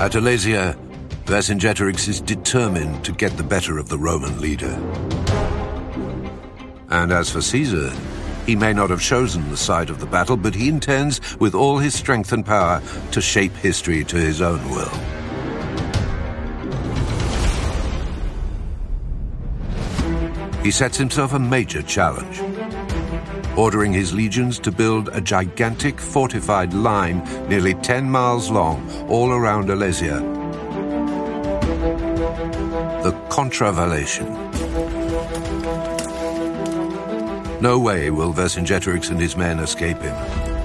At Alesia, Vercingetorix is determined to get the better of the Roman leader. And as for Caesar, he may not have chosen the side of the battle, but he intends, with all his strength and power, to shape history to his own will. He sets himself a major challenge, ordering his legions to build a gigantic fortified line nearly 10 miles long all around Alesia. The Contravallation. No way will Vercingetorix and his men escape him.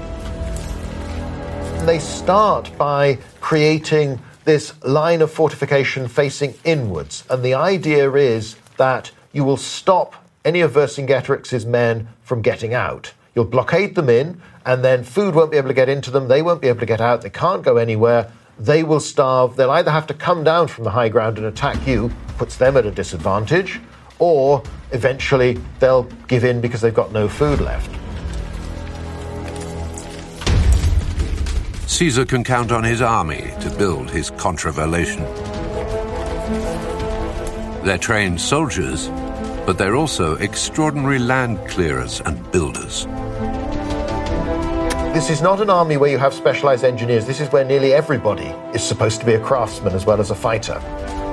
They start by creating this line of fortification facing inwards, and the idea is that you will stop any of Vercingetorix's men from getting out. You'll blockade them in, and then food won't be able to get into them, they won't be able to get out, they can't go anywhere, they will starve, they'll either have to come down from the high ground and attack you, puts them at a disadvantage, or eventually they'll give in because they've got no food left. Caesar can count on his army to build his Contravallation. They're trained soldiers, but they're also extraordinary land clearers and builders. This is not an army where you have specialized engineers. This is where nearly everybody is supposed to be a craftsman as well as a fighter.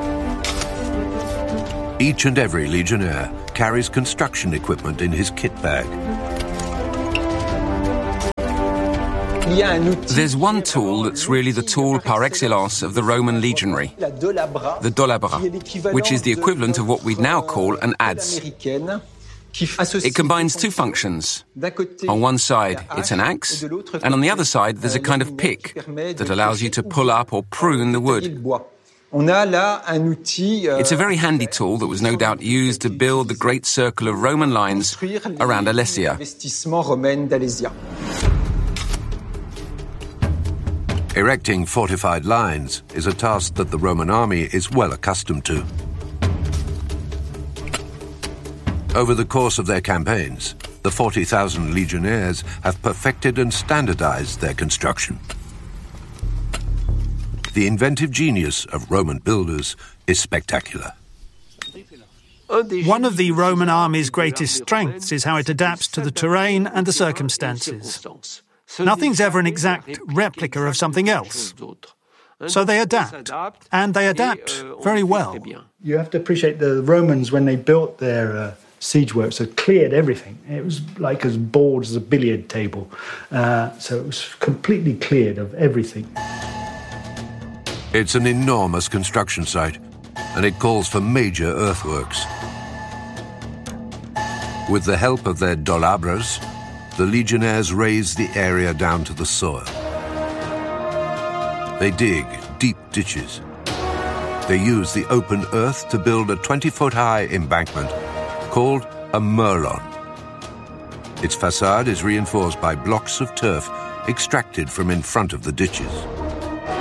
Each and every legionnaire carries construction equipment in his kit bag. There's one tool that's really the tool par excellence of the Roman legionary, the dolabra, which is the equivalent of what we'd now call an adze. It combines two functions. On one side, it's an axe, and on the other side, there's a kind of pick that allows you to pull up or prune the wood. It's a very handy tool that was no doubt used to build the great circle of Roman lines around Alesia. Erecting fortified lines is a task that the Roman army is well accustomed to. Over the course of their campaigns, the 40,000 legionnaires have perfected and standardized their construction. The inventive genius of Roman builders is spectacular. One of the Roman army's greatest strengths is how it adapts to the terrain and the circumstances. Nothing's ever an exact replica of something else. So they adapt, and they adapt very well. You have to appreciate the Romans, when they built their siege works, had cleared everything. It was like as broad as a billiard table. So it was completely cleared of everything. It's an enormous construction site, and it calls for major earthworks. With the help of their dolabras, the legionnaires raise the area down to the soil. They dig deep ditches. They use the open earth to build a 20-foot-high embankment called a merlon. Its facade is reinforced by blocks of turf extracted from in front of the ditches.